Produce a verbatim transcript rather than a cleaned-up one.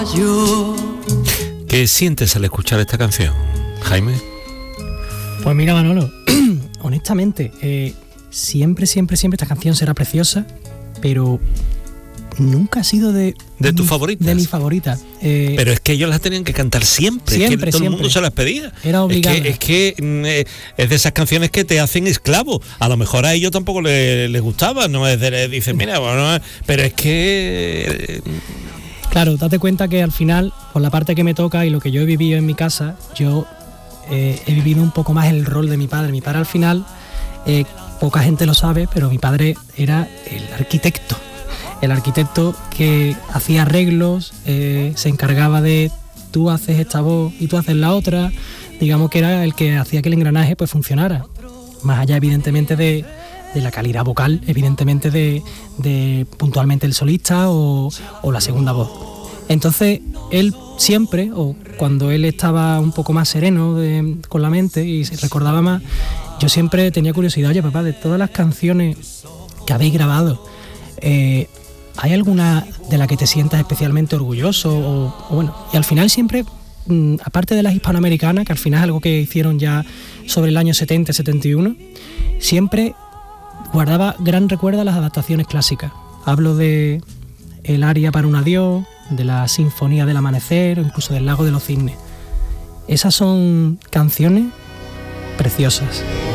¿Qué sientes al escuchar esta canción, Jaime? Pues mira, Manolo, honestamente, eh, siempre, siempre, siempre esta canción será preciosa, pero nunca ha sido de... ¿De tus mi, favoritas? De mis favoritas. Eh, pero es que ellos las tenían que cantar siempre, siempre es que todo siempre. el mundo se las pedía. Era obligado. Es que, es, que eh, es de esas canciones que te hacen esclavo. A lo mejor a ellos tampoco les, les gustaba, no es de, dicen, mira, bueno, pero es que... Eh, Claro, date cuenta que al final, por la parte que me toca y lo que yo he vivido en mi casa, yo eh, he vivido un poco más el rol de mi padre. Mi padre al final, eh, poca gente lo sabe, pero mi padre era el arquitecto. El arquitecto que hacía arreglos, eh, se encargaba de tú haces esta voz y tú haces la otra. Digamos que era el que hacía que el engranaje pues funcionara. Más allá evidentemente de... de la calidad vocal, evidentemente de, de puntualmente el solista o, o la segunda voz. Entonces, él siempre, o cuando él estaba un poco más sereno de, con la mente y se recordaba más, yo siempre tenía curiosidad, oye papá, de todas las canciones que habéis grabado, eh, ¿hay alguna de la que te sientas especialmente orgulloso? O, o bueno, y al final siempre, mmm, aparte de las hispanoamericanas, que al final es algo que hicieron ya sobre el año setenta, setenta y uno, siempre guardaba gran recuerdo a las adaptaciones clásicas. Hablo de el aria para un adiós, de la sinfonía del amanecer o incluso del lago de los cisnes. Esas son canciones preciosas.